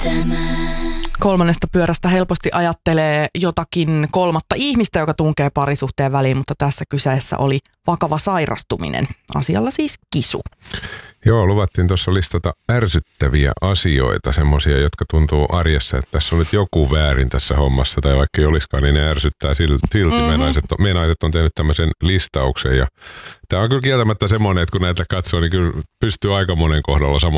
Kolmannesta pyörästä helposti ajattelee jotakin kolmatta ihmistä, joka tunkee parisuhteen väliin, mutta tässä kyseessä oli vakava sairastuminen. Asialla siis kisu. Joo, luvattiin tuossa listata ärsyttäviä asioita, semmoisia, jotka tuntuu arjessa, että tässä on nyt joku väärin tässä hommassa, tai vaikka ei olisikaan, niin ne ärsyttää silti. Me naiset on tehnyt tämmöisen listauksen, ja tämä on kyllä kieltämättä semmoinen, että kun näitä katsoo, niin kyllä pystyy aika monen kohdalla